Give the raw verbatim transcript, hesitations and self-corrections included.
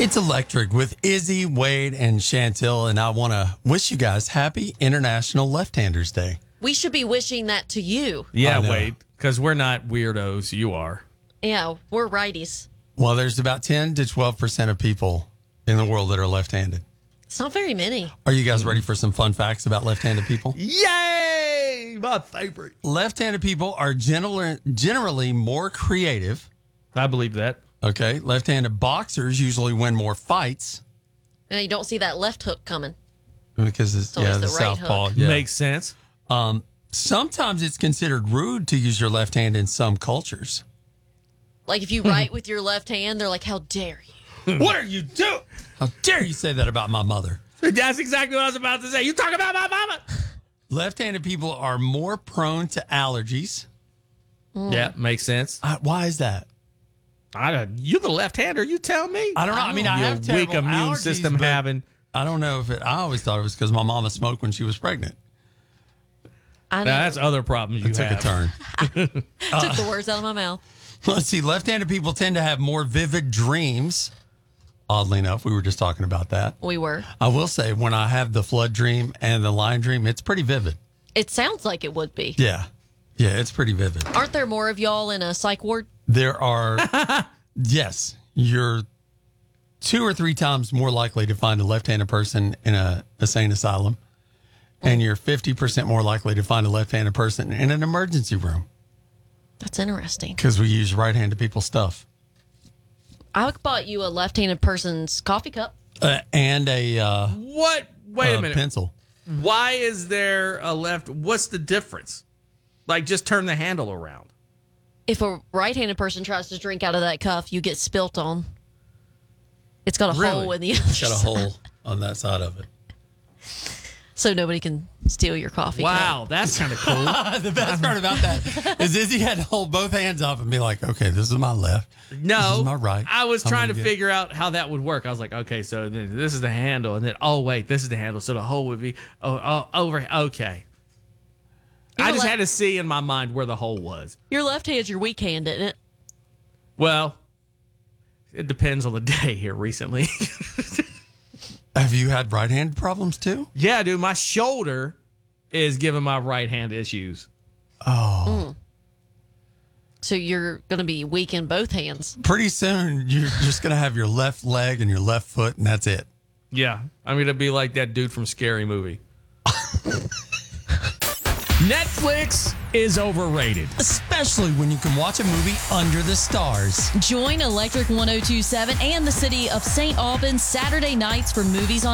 It's Electric with Izzy, Wade, and Chantel, and I want to wish you guys happy International Left-Handers Day. We should be wishing that to you. Yeah, Wade, because we're not weirdos. You are. Yeah, we're righties. Well, there's about ten to twelve percent of people in the world that are left-handed. It's not very many. Are you guys ready for some fun facts about left-handed people? Yay! My favorite. Left-handed people are generally, generally more creative. I believe that. Okay. Left-handed boxers usually win more fights. And you don't see that left hook coming. Because it's, It's always yeah, the, the right southpaw. hook. Yeah. Makes sense. Um, sometimes it's considered rude to use your left hand in some cultures. Like if you write with your left hand, they're like, how dare you? What are you doing? How dare you say that about my mother? That's exactly what I was about to say. You talk about my mama. Left-handed people are more prone to allergies. Mm. Yeah, makes sense. Uh, why is that? I don't. You the left-hander. You tell me. I don't know. I mean, I Your have weak terrible immune allergies, system but having. I don't know if it. I always thought it was because my mama smoked when she was pregnant. I know. Now, that's other problems you It took have. a turn. Took the words out of my mouth. Let's see. Left-handed people tend to have more vivid dreams. Oddly enough, we were just talking about that. We were. I will say, when I have the flood dream and the lion dream, it's pretty vivid. It sounds like it would be. Yeah. Yeah, it's pretty vivid. Aren't there more of y'all in a psych ward? There are, yes, you're two or three times more likely to find a left-handed person in a insane asylum, and you're fifty percent more likely to find a left-handed person in an emergency room That's interesting. because we use right-handed people's stuff. I bought you a left-handed person's coffee cup. Uh, and a uh, What? Wait uh, a minute. pencil. Why is there a left? What's the difference? Like, just turn the handle around. If a right-handed person tries to drink out of that cup, you get spilt on. It's got a Really? hole in the other Got a side, hole on that side of it. so nobody can steal your coffee cup. Wow, that's kind of cool. The best part about that is Izzy had to hold both hands up and be like, okay, this is my left. No, This is my right. I was I'm trying to gonna get- figure out how that would work. I was like, okay, so then this is the handle, and then oh wait, this is the handle, so the hole would be oh, oh over. Okay, You're I just le- had to see in my mind where the hole was. Your left hand's your weak hand, isn't it? Well, it depends on the day here recently. Have you had right-handed problems too? Yeah, dude, my shoulder is giving my right hand issues. Oh. So you're going to be weak in both hands. Pretty soon, you're just going to have your left leg and your left foot, and that's it. Yeah, I'm gonna be like that dude from Scary Movie. Netflix is overrated. Especially when you can watch a movie under the stars. Join Electric one oh two point seven and the city of Saint Albans Saturday nights for movies on